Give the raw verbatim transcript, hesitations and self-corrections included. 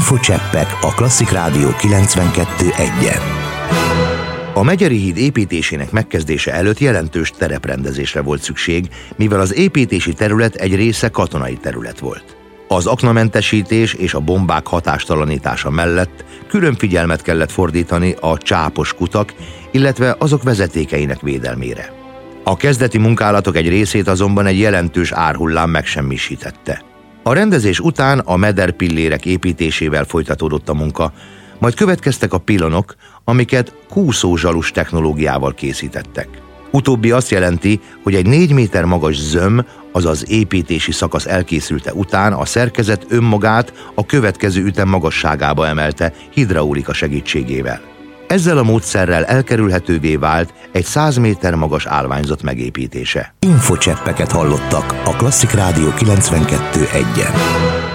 Infocseppek a Klasszik Rádió kilencvenkettő egyen. A Megyeri híd építésének megkezdése előtt jelentős tereprendezésre volt szükség, mivel az építési terület egy része katonai terület volt. Az aknamentesítés és a bombák hatástalanítása mellett külön figyelmet kellett fordítani a csápos kutak, illetve azok vezetékeinek védelmére. A kezdeti munkálatok egy részét azonban egy jelentős árhullám megsemmisítette. A rendezés után a mederpillérek építésével folytatódott a munka, majd következtek a pilonok, amiket kúszózsalus technológiával készítettek. Utóbbi azt jelenti, hogy egy négy méter magas zöm, azaz építési szakasz elkészülte után a szerkezet önmagát a következő ütem magasságába emelte hidraulika segítségével. Ezzel a módszerrel elkerülhetővé vált egy száz méter magas állványzat megépítése. Infocseppeket hallottak a Klasszik Rádió kilencvenkettő egyen.